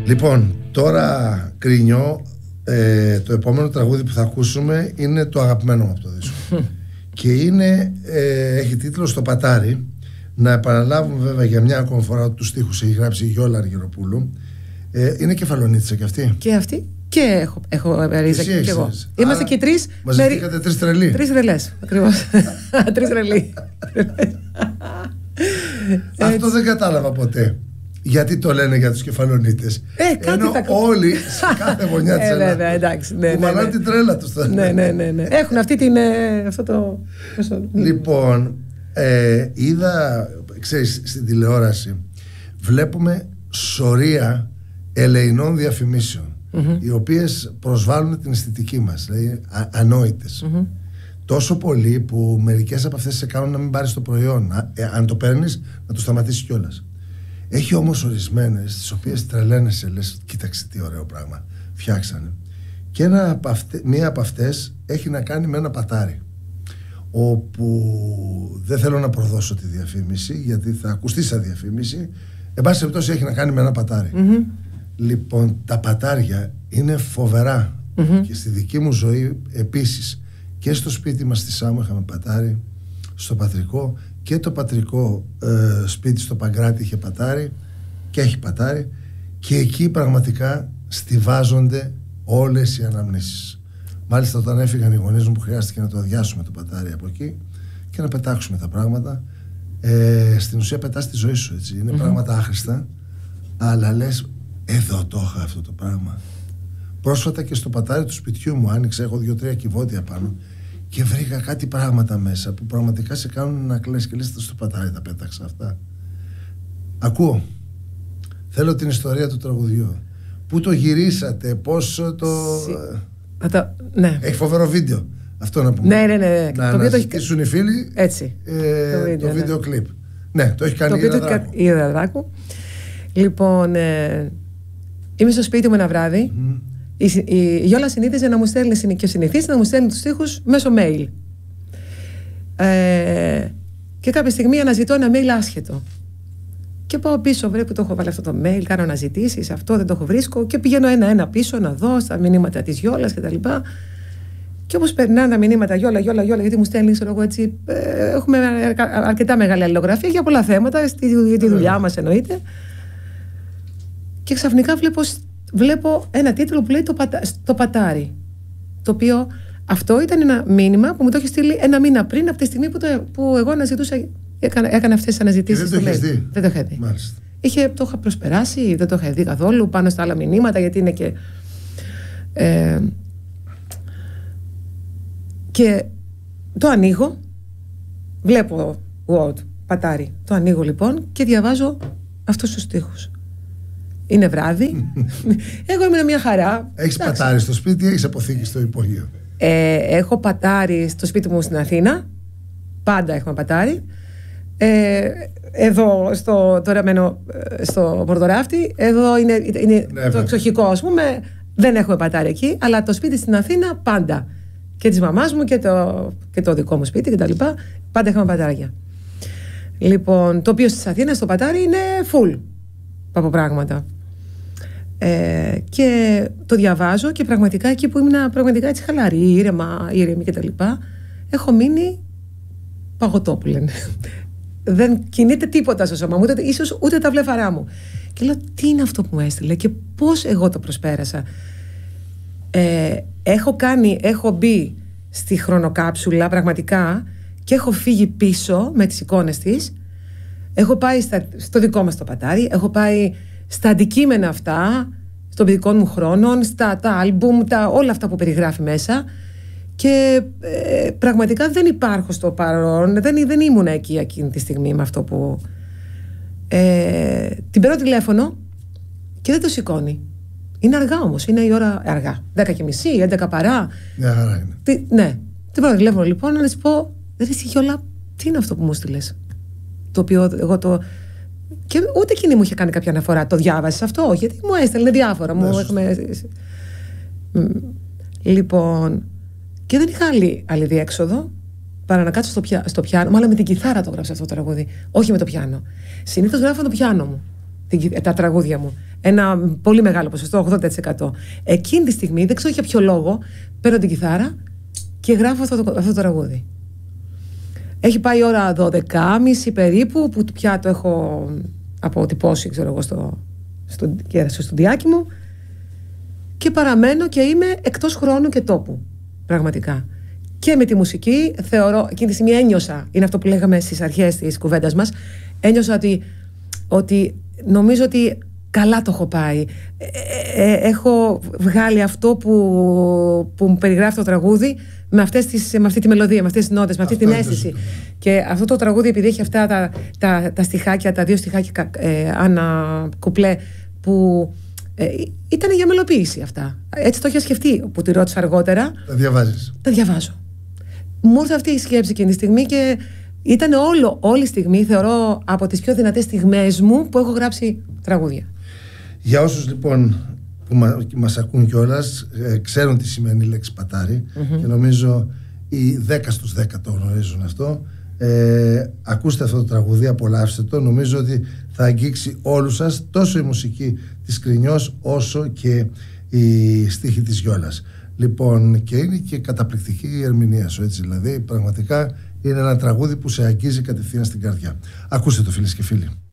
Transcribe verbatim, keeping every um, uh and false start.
Λοιπόν, τώρα κρίνιο, ε, το επόμενο τραγούδι που θα ακούσουμε είναι το αγαπημένο μου από το δίσκο. Και είναι, ε, έχει τίτλο «Στο πατάρι». Να επαναλάβουμε βέβαια για μια ακόμα φορά ότι τους στίχους έχει γράψει η Γιόλα Αργυροπούλου. ε, Είναι κεφαλονίτισσα και αυτή. Και αυτή και έχω, έχω ρίζα και, και εγώ. Είμαστε και τρεις. Μαζευτήκατε με... τρεις τρελοί. Τρεις τρελές, ακριβώς. Τρεις τρελοί. Αυτό δεν κατάλαβα ποτέ. Γιατί το λένε για τους κεφαλονίτες. Ε, κάτι Ενώ θα... όλοι σε κάθε γωνιά της Ελλάδα ε, εντάξει, ναι, που βαλάνε ναι, ναι. την τρέλα τους. Ναι, ναι, ναι, ναι. Έχουν αυτή την... Αυτό το... Λοιπόν, ε, είδα, ξέρεις, στην τηλεόραση βλέπουμε σωρία ελεεινών διαφημίσεων, mm-hmm. οι οποίες προσβάλλουν την αισθητική μας, δηλαδή α, ανόητες. Mm-hmm. Τόσο πολύ που μερικές από αυτές σε κάνουν να μην πάρεις το προϊόν. Α, ε, αν το παίρνεις, να το σταματήσεις κιόλας. Έχει όμως ορισμένες, τις οποίες τρελαίνεσαι, λες, κοίταξε τι ωραίο πράγμα φτιάξανε. Και ένα από αυτές, μία από αυτές έχει να κάνει με ένα πατάρι, όπου δεν θέλω να προδώσω τη διαφήμιση, γιατί θα ακουστεί σαν διαφήμιση. Εν πάση περιπτώσει έχει να κάνει με ένα πατάρι. Mm-hmm. Λοιπόν, τα πατάρια είναι φοβερά. Mm-hmm. Και στη δική μου ζωή επίσης. Και στο σπίτι μας στη Σάμο είχαμε πατάρι, στο πατρικό, και το πατρικό ε, σπίτι στο Παγκράτη είχε πατάρι και έχει πατάρι, και εκεί πραγματικά στιβάζονται όλες οι αναμνήσεις. Μάλιστα όταν έφυγαν οι γονείς μου, που χρειάστηκε να το αδειάσουμε το πατάρι από εκεί και να πετάξουμε τα πράγματα, ε, στην ουσία πετάς τη ζωή σου, έτσι. Είναι mm-hmm. πράγματα άχρηστα, αλλά λες, εδώ το είχα αυτό το πράγμα. Πρόσφατα και στο πατάρι του σπιτιού μου άνοιξα, έχω δύο-τρία κυβότια πάνω και βρήκα κάτι πράγματα μέσα που πραγματικά σε κάνουν να κλαις και λες, στο πατάρι τα πέταξα αυτά. Ακούω. Θέλω την ιστορία του τραγουδιού. Πού το γυρίσατε, πόσο το... το... Ναι. Έχει φοβερό βίντεο. Αυτό να πούμε. Ναι, ναι, ναι. Να αναζητήσουν το... οι φίλοι έτσι. Ε, το βίντεο, το βίντεο ναι. κλιπ. Ναι, το έχει κάνει η Ιραδράκου. Η Ιραδράκου. Λοιπόν, ε, είμαι στο σπίτι μου ένα βράδυ. Mm. Η, η Γιόλα συνήθιζε να μου στέλνει και συνηθίζει να μου στέλνει τους στίχους μέσω mail. Ε, και κάποια στιγμή αναζητώ ένα mail άσχετο. Και πάω πίσω, βρε που το έχω βάλει αυτό το mail, κάνω αναζητήσεις, αυτό δεν το έχω βρίσκω, και πηγαίνω ένα-ένα πίσω να δω στα μηνύματα της Γιόλας κτλ. Και, και όπως περνάνε τα μηνύματα, Γιόλα, Γιόλα, Γιόλα, γιατί μου στέλνει, ξέρω εγώ έτσι, ε, έχουμε αρκετά μεγάλη αλληλογραφία για πολλά θέματα, στη, για τη δουλειά μας εννοείται. Και ξαφνικά βλέπω, βλέπω ένα τίτλο που λέει το, πατα, το πατάρι. Το οποίο αυτό ήταν ένα μήνυμα που μου το έχει στείλει ένα μήνα πριν, από τη στιγμή που, το, που εγώ αναζητούσα. Έκανα, έκανα αυτές τις αναζητήσεις. Δεν το είχες δει. Δεν το είχα δει. Είχε, το είχα προσπεράσει, δεν το είχα δει καθόλου πάνω στα άλλα μηνύματα, γιατί είναι και. Ε, και το ανοίγω. Βλέπω Word, πατάρι. Το ανοίγω λοιπόν και διαβάζω αυτούς τους στίχους. Είναι βράδυ. Εγώ ήμουν μια χαρά. Έχεις πατάρι στο σπίτι ή έχεις αποθήκη στο υπόγειο? Ε, έχω πατάρι στο σπίτι μου στην Αθήνα. Πάντα έχουμε πατάρι. Ε, εδώ στο, τώρα μένω στο Πορτοράφτη. Εδώ είναι, είναι ναι, το εξοχικό, ας πούμε. Δεν έχουμε πατάρι εκεί, αλλά το σπίτι στην Αθήνα πάντα. Και της μαμάς μου και το, και το δικό μου σπίτι κτλ. Πάντα έχουμε πατάρια. Λοιπόν, το οποίο στις Αθήνας στο πατάρι είναι full από πράγματα. Ε, και το διαβάζω και πραγματικά εκεί που ήμουν πραγματικά έτσι χαλαρή, ήρεμα, ήρεμη κτλ. Έχω μείνει παγωτό που λένε. Δεν κινείται τίποτα στο σώμα μου, ούτε, ίσως ούτε τα βλέφαρά μου. Και λέω, τι είναι αυτό που μου έστειλε και πώς εγώ το προσπέρασα. Ε, έχω κάνει, έχω μπει στη χρονοκάψουλα πραγματικά και έχω φύγει πίσω με τις εικόνες της. Έχω πάει στα, στο δικό μας το πατάρι, έχω πάει στα αντικείμενα αυτά, των παιδικών μου χρόνων, στα τα άλμπουμ, τα, όλα αυτά που περιγράφει μέσα. Και ε, πραγματικά δεν υπάρχω στο παρόν, δεν, δεν ήμουν εκεί εκείνη τη στιγμή με αυτό που... Ε, την παίρνω τηλέφωνο και δεν το σηκώνει. Είναι αργά όμως, είναι η ώρα αργά. δέκα και μισή, έντεκα παρά. Μια χαρά είναι. Τι, ναι. Την παίρνω τηλέφωνο λοιπόν να της πω, δεν είσαι Γιόλα, τι είναι αυτό που μου στείλες? Το οποίο εγώ το... Και ούτε εκείνη μου είχε κάνει κάποια αναφορά. Το διάβασες αυτό? Γιατί μου έστελνε διάφορα. Ναι, μου έχουμε... Λοιπόν... Και δεν είχα άλλη, άλλη διέξοδο παρά να κάτσω στο, πια, στο πιάνο. Μάλλον με την κιθάρα το γράψα αυτό το τραγούδι. Όχι με το πιάνο. Συνήθως γράφω το πιάνο μου, την, τα τραγούδια μου. ένα πολύ μεγάλο ποσοστό, ογδόντα τοις εκατό. Εκείνη τη στιγμή, δεν ξέρω για ποιο λόγο, παίρνω την κιθάρα και γράφω αυτό το, αυτό το τραγούδι. Έχει πάει η ώρα δώδεκα και μισή περίπου, που πια το έχω αποτυπώσει, ξέρω εγώ, στο, στο, στο στουντιάκι μου, και παραμένω και είμαι εκτός χρόνου και τόπου, πραγματικά. Και με τη μουσική, θεωρώ, εκείνη τη στιγμή ένιωσα, είναι αυτό που λέγαμε στις αρχές της κουβέντας μας, ένιωσα ότι, ότι νομίζω ότι καλά το έχω πάει. Ε, ε, έχω βγάλει αυτό που, που μου περιγράφει το τραγούδι με, αυτές τις, με αυτή τη μελωδία, με αυτές τις νότες, με αυτή αυτό την αίσθηση. Και αυτό το τραγούδι, επειδή έχει αυτά τα, τα, τα στιχάκια, τα δύο στιχάκια ε, ανά κουπλέ, που ε, ήταν για μελοποίηση αυτά. Έτσι το είχα σκεφτεί, που τη ρώτησα αργότερα. Τα διαβάζεις? Τα διαβάζω. Μου ήρθε αυτή η σκέψη εκείνη τη στιγμή και ήταν όλο, όλη η στιγμή, θεωρώ, από τις πιο δυνατές στιγμές μου που έχω γράψει τραγούδια. Για όσους λοιπόν που μα, μας ακούν κιόλας, ε, ξέρουν τι σημαίνει η λέξη πατάρι, mm-hmm. και νομίζω οι δέκα στους δέκα το γνωρίζουν αυτό. Ε, ακούστε αυτό το τραγούδι, απολαύστε το. Νομίζω ότι θα αγγίξει όλους σας, τόσο η μουσική της Κρινιός όσο και η στίχη της Γιόλας. Λοιπόν, και είναι και καταπληκτική η ερμηνεία σου, έτσι, δηλαδή πραγματικά είναι ένα τραγούδι που σε αγγίζει κατευθείαν στην καρδιά. Ακούστε το, φίλες και φίλοι.